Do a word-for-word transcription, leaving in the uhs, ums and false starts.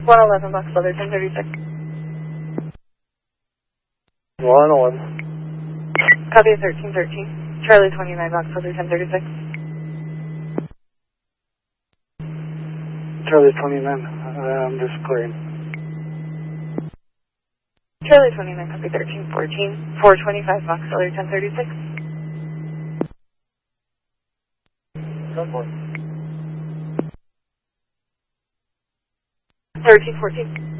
one eleven Box Leather ten thirty-six. one eleven. Copy thirteen thirteen. Charlie twenty-nine Box Leather ten thirty-six. Charlie twenty-nine, uh, I'm just clearing. Charlie twenty-nine, copy thirteen fourteen. four twenty-five Box Leather ten thirty-six. Go for it. thirteen fourteen.